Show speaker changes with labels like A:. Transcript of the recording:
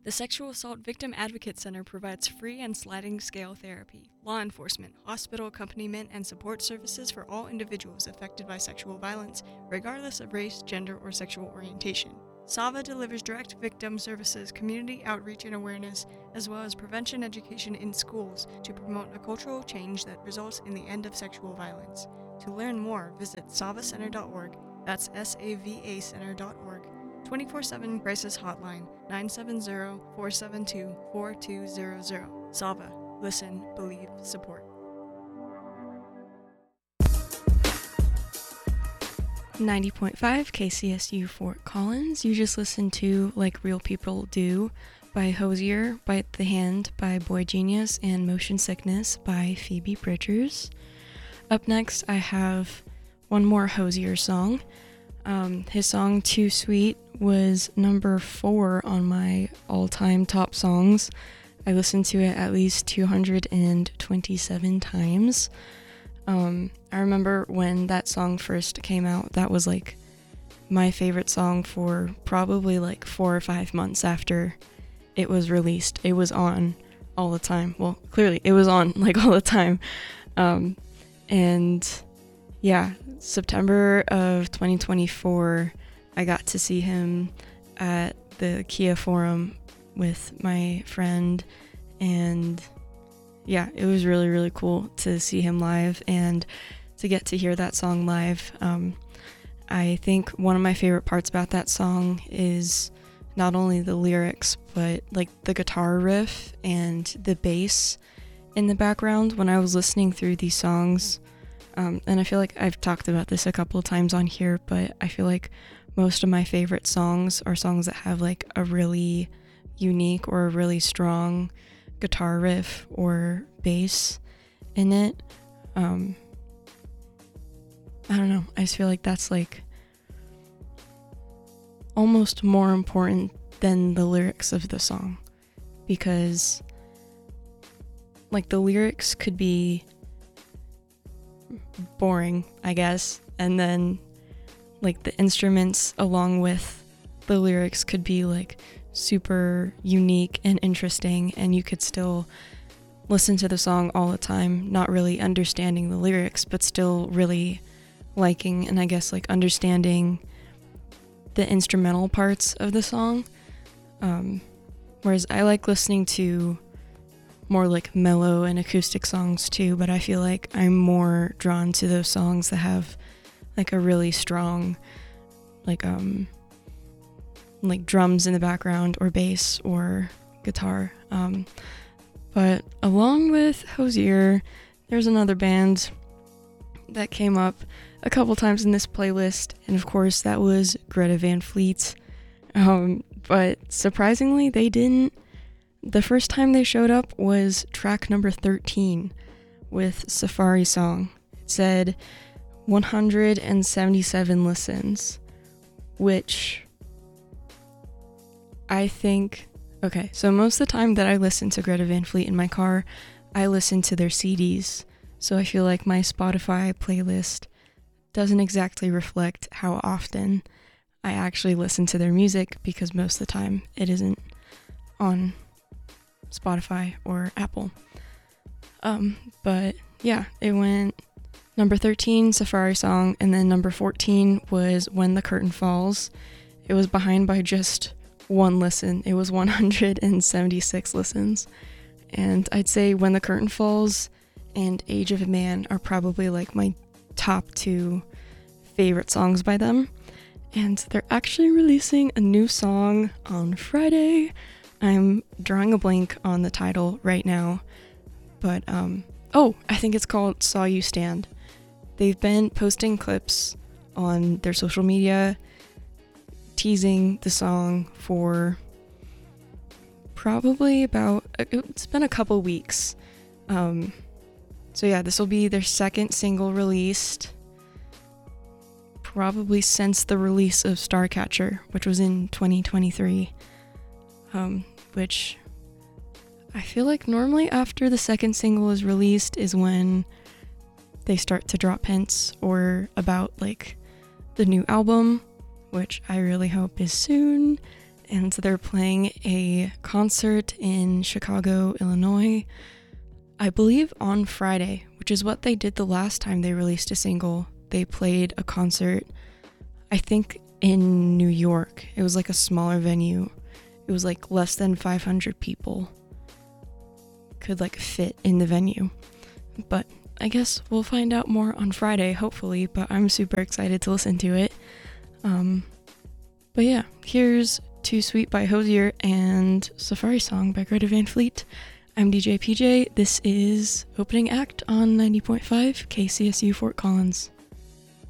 A: The Sexual Assault Victim Advocate Center provides free and sliding scale therapy, law enforcement, hospital accompaniment, and support services for all individuals affected by sexual violence, regardless of race, gender, or sexual orientation. SAVA delivers direct victim services, community outreach and awareness, as well as prevention education in schools to promote a cultural change that results in the end of sexual violence. To learn more, visit savacenter.org. That's SAVA center.org. 24/7 crisis hotline 970-472-4200. SAVA. Listen, believe, support. 90.5 KCSU Fort Collins. You just listened to Like Real People Do by Hozier, Bite the Hand by Boy Genius, and Motion Sickness by Phoebe Bridgers. Up next, I have one more Hozier song. His song Too Sweet was number 4 on my all-time top songs. I listened to it at least 227 times. I remember when that song first came out, that was like my favorite song for probably like 4 or 5 months after it was released. It was on all the time. Well, clearly it was on like all the time. And yeah, September of 2024, I got to see him at the Kia Forum with my friend, and yeah, it was really, really cool to see him live and to get to hear that song live. I think one of my favorite parts about that song is not only the lyrics, but like the guitar riff and the bass in the background when I was listening through these songs. And I feel like I've talked about this a couple of times on here, but I feel like most of my favorite songs are songs that have like a really unique or a really strong guitar riff or bass in it. I don't know. I just feel like that's like almost more important than the lyrics of the song, because like the lyrics could be boring, I guess, and then like the instruments along with the lyrics could be like super unique and interesting, and you could still listen to the song all the time, not really understanding the lyrics, but still really liking and I guess like understanding the instrumental parts of the song. Whereas I like listening to more like mellow and acoustic songs too, but I feel like I'm more drawn to those songs that have like a really strong like drums in the background or bass or guitar. But along with Hozier, there's another band that came up a couple times in this playlist, and of course that was Greta Van Fleet. But surprisingly, they didn't. The first time they showed up was track number 13 with Safari Song. It said 177 listens, which I think, okay, so most of the time that I listen to Greta Van Fleet in my car, I listen to their CDs. So I feel like my Spotify playlist doesn't exactly reflect how often I actually listen to their music, because most of the time it isn't on Spotify or Apple. But yeah, it went number 13, Safari Song, and then number 14 was When the Curtain Falls. It was behind by just one listen. It was 176 listens. And I'd say When the Curtain Falls and Age of a Man are probably like my top 2 favorite songs by them. And they're actually releasing a new song on Friday. I'm drawing a blank on the title right now, but I think it's called Saw You Stand. They've been posting clips on their social media teasing the song for probably it's been a couple weeks. So yeah, this will be their second single released probably since the release of Starcatcher, which was in 2023. Which I feel like normally after the second single is released is when they start to drop hints or about like the new album, which I really hope is soon. and they're playing a concert in Chicago, Illinois, I believe on Friday, which is what they did the last time they released a single. They played a concert, I think in New York. It was like a smaller venue. It was like less than 500 people could like fit in the venue. But I guess we'll find out more on Friday, hopefully, but I'm super excited to listen to it. But yeah, here's Too Sweet by Hozier and Safari Song by Greta Van Fleet. I'm DJ PJ. This is Opening Act on 90.5 KCSU Fort Collins.